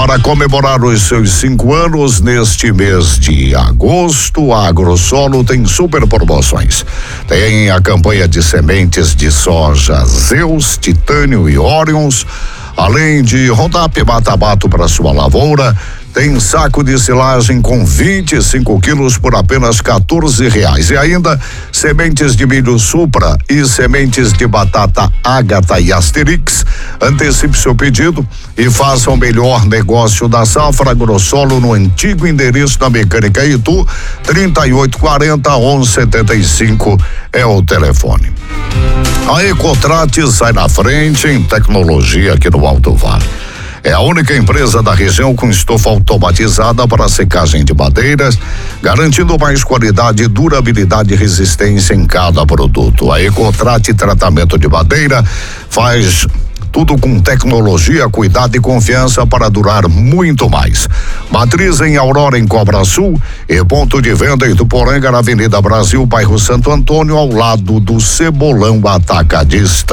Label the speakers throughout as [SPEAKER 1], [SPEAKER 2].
[SPEAKER 1] Para comemorar os seus 5 anos, neste mês de agosto, a AgroSolo tem super promoções. Tem a campanha de sementes de soja Zeus, Titânio e Orions, além de Roundup Mata-Mato para sua lavoura. Tem saco de silagem com 25 quilos por apenas R$14. E ainda sementes de milho Supra e sementes de batata Ágata e Asterix. Antecipe seu pedido e faça o melhor negócio da safra. AgroSolo no antigo endereço da Mecânica Itu, 3840-1175 é o telefone. A Ecotrate sai na frente em tecnologia aqui no Alto Vale. É a única empresa da região com estofa automatizada para secagem de madeiras, garantindo mais qualidade, durabilidade e resistência em cada produto. A Ecotrate Tratamento de Madeira faz tudo com tecnologia, cuidado e confiança para durar muito mais. Matriz em Aurora, em Cobra Sul, e ponto de venda em Tuporanga, na Avenida Brasil, bairro Santo Antônio, ao lado do Cebolão Atacadista.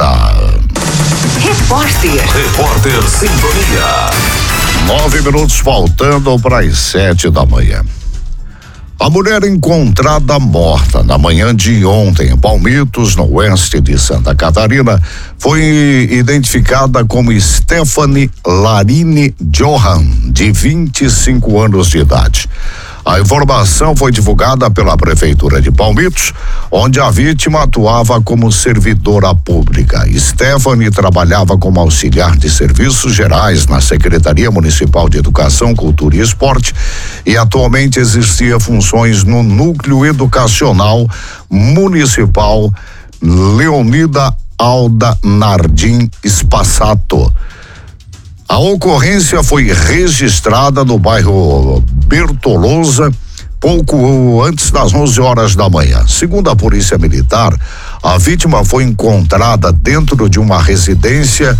[SPEAKER 2] Repórter Sintonia.
[SPEAKER 1] 9 minutos faltando para as 7 da manhã. A mulher encontrada morta na manhã de ontem em Palmitos, no oeste de Santa Catarina, foi identificada como Stephanie Larine Johan, de 25 anos de idade. A informação foi divulgada pela Prefeitura de Palmitos, onde a vítima atuava como servidora pública. Stephanie trabalhava como auxiliar de serviços gerais na Secretaria Municipal de Educação, Cultura e Esporte e atualmente exercia funções no Núcleo Educacional Municipal Leonida Alda Nardim Spassato. A ocorrência foi registrada no bairro Bertolosa pouco antes das 11 horas da manhã. Segundo a Polícia Militar, a vítima foi encontrada dentro de uma residência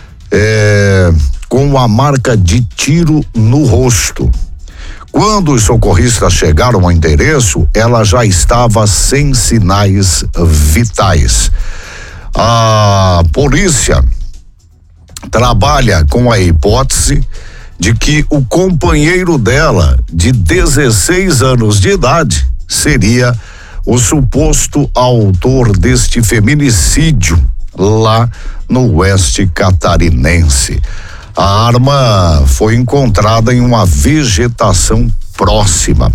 [SPEAKER 1] com uma marca de tiro no rosto. Quando os socorristas chegaram ao endereço, ela já estava sem sinais vitais. A polícia trabalha com a hipótese de que o companheiro dela, de 16 anos de idade, seria o suposto autor deste feminicídio lá no oeste catarinense. A arma foi encontrada em uma vegetação próxima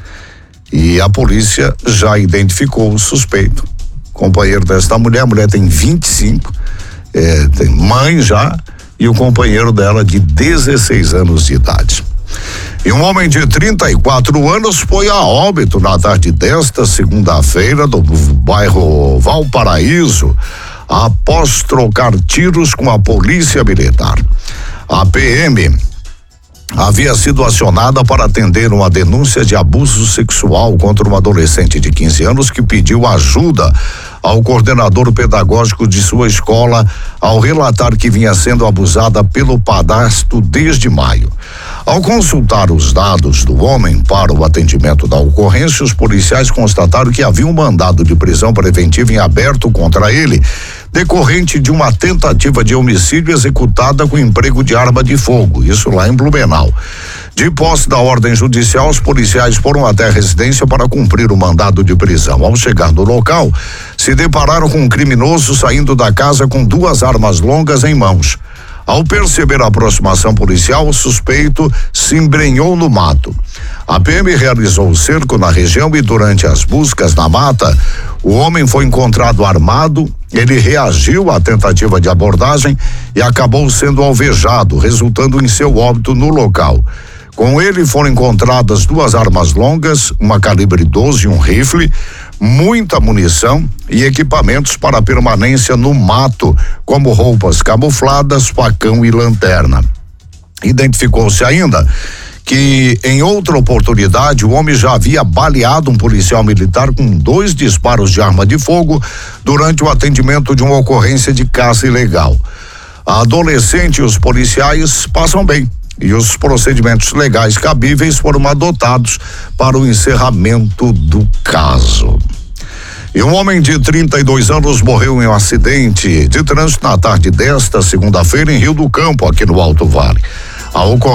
[SPEAKER 1] e a polícia já identificou o suspeito. Companheiro desta mulher, a mulher tem 25, tem mãe já, e o companheiro dela de 16 anos de idade. E um homem de 34 anos foi a óbito na tarde desta segunda-feira do bairro Valparaíso, após trocar tiros com a polícia militar. A PM havia sido acionada para atender uma denúncia de abuso sexual contra uma adolescente de 15 anos que pediu ajuda ao coordenador pedagógico de sua escola ao relatar que vinha sendo abusada pelo padrasto desde maio. Ao consultar os dados do homem para o atendimento da ocorrência, os policiais constataram que havia um mandado de prisão preventiva em aberto contra ele, decorrente de uma tentativa de homicídio executada com emprego de arma de fogo, isso lá em Blumenau. De posse da ordem judicial, os policiais foram até a residência para cumprir o mandado de prisão. Ao chegar no local, se depararam com um criminoso saindo da casa com 2 armas longas em mãos. Ao perceber a aproximação policial, o suspeito se embrenhou no mato. A PM realizou o cerco na região e durante as buscas na mata, o homem foi encontrado armado. Ele reagiu à tentativa de abordagem e acabou sendo alvejado, resultando em seu óbito no local. Com ele foram encontradas 2 armas longas, uma calibre 12 e um rifle, muita munição e equipamentos para permanência no mato, como roupas camufladas, facão e lanterna. Identificou-se ainda que em outra oportunidade o homem já havia baleado um policial militar com 2 disparos de arma de fogo durante o atendimento de uma ocorrência de caça ilegal. A adolescente e os policiais passam bem e os procedimentos legais cabíveis foram adotados para o encerramento do caso. E um homem de 32 anos morreu em um acidente de trânsito na tarde desta segunda-feira em Rio do Campo, aqui no Alto Vale. A